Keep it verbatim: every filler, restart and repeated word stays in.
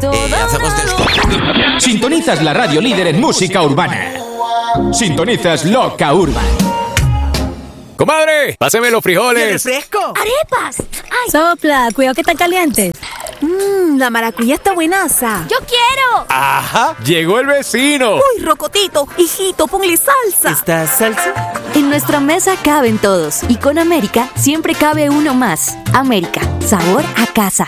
Eh, hacemos desco... Sintonizas la radio líder en música urbana. Sintonizas Loca Urban. ¡Comadre! ¡Páseme los frijoles! ¡Refresco! ¡Arepas! ¡Ay! Sopla, cuidado que están calientes. Mmm, la maracuyá está buenaza. ¡Yo quiero! ¡Ajá! ¡Llegó el vecino! ¡Uy, Rocotito! Hijito, ponle salsa. ¿Esta salsa? En nuestra mesa caben todos y con América siempre cabe uno más. América, sabor a casa.